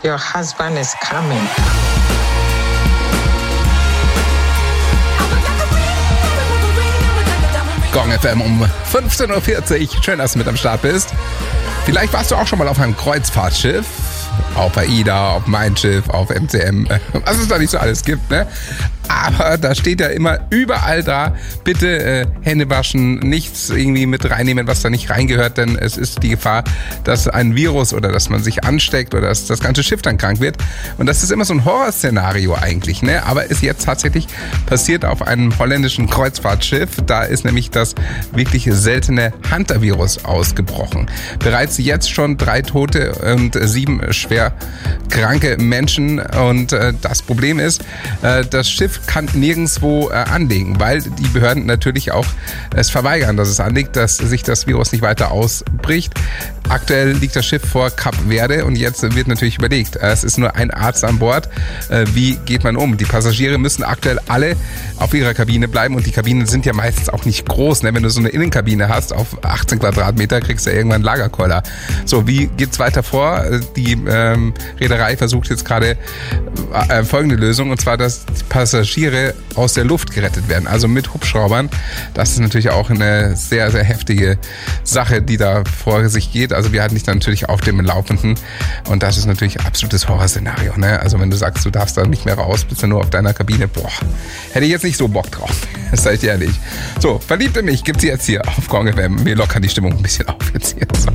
Your husband is coming. Gong FM um 15.40 Uhr. Schön, dass du mit am Start bist. Vielleicht warst du auch schon mal auf einem Kreuzfahrtschiff. Auf AIDA, auf Mein Schiff, auf MCM, was es da nicht so alles gibt, ne? Aber da steht ja immer überall da, bitte Hände waschen, nichts irgendwie mit reinnehmen, was da nicht reingehört, denn es ist die Gefahr, dass ein Virus oder dass man sich ansteckt oder dass das ganze Schiff dann krank wird. Und das ist immer so ein Horrorszenario eigentlich, ne? Aber ist jetzt tatsächlich passiert auf einem holländischen Kreuzfahrtschiff. Da ist nämlich das wirklich seltene Hunter-Virus ausgebrochen. Bereits jetzt schon 3 Tote und 7 schwer kranke Menschen. Und das Problem ist, das Schiff kann nirgendwo anlegen, weil die Behörden natürlich auch es verweigern, dass es anlegt, dass sich das Virus nicht weiter ausbricht. Aktuell liegt das Schiff vor Kap Verde und jetzt wird natürlich überlegt, es ist nur ein Arzt an Bord, wie geht man um? Die Passagiere müssen aktuell alle auf ihrer Kabine bleiben und die Kabinen sind ja meistens auch nicht groß, ne? Wenn du so eine Innenkabine hast auf 18 Quadratmeter, kriegst du ja irgendwann einen Lagerkoller. So, wie geht's weiter vor? Die Reederei versucht jetzt gerade folgende Lösung, und zwar, dass die Passagiere aus der Luft gerettet werden, also mit Hubschraubern. Das ist natürlich auch eine sehr, sehr heftige Sache, die da vor sich geht. Also wir halten dich dann natürlich auf dem Laufenden und das ist natürlich ein absolutes Horrorszenario, ne? Also wenn du sagst, du darfst da nicht mehr raus, bist du nur auf deiner Kabine, hätte ich jetzt nicht so Bock drauf, das sag ich dir ehrlich. So, Verliebt in mich gibt's jetzt hier auf Gong FM. Wir lockern die Stimmung ein bisschen auf jetzt hier. So.